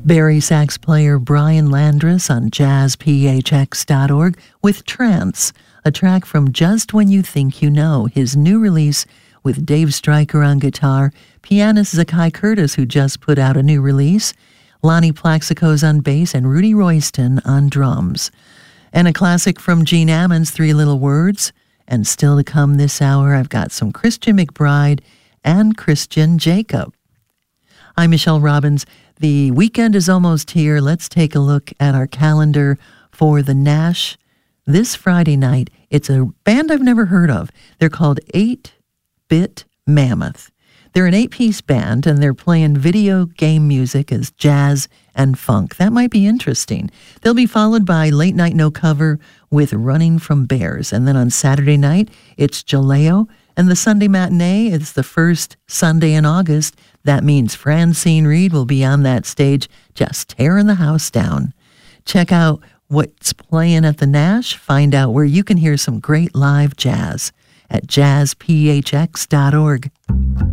Barry sax player Brian Landrus on jazzphx.org with Trance, a track from Just When You Think You Know, his new release with Dave Stryker on guitar, pianist Zakai Curtis, who just put out a new release, Lonnie Plaxico's on bass, and Rudy Royston on drums. And a classic from Gene Ammons, Three Little Words. And still to come this hour, I've got some Christian McBride and Christian Jacob. I'm Michelle Robbins. The weekend is almost here. Let's take a look at our calendar for the Nash this Friday night. It's a band I've never heard of. They're called 8-Bit Mammoth. They're an 8-piece band, and they're playing video game music as jazz and funk. That might be interesting. They'll be followed by Late Night No Cover with Running from Bears. And then on Saturday night, it's Jaleo. And the Sunday matinee is the first Sunday in August. That means Francine Reed will be on that stage just tearing the house down. Check out what's playing at the Nash. Find out where you can hear some great live jazz at jazzphx.org.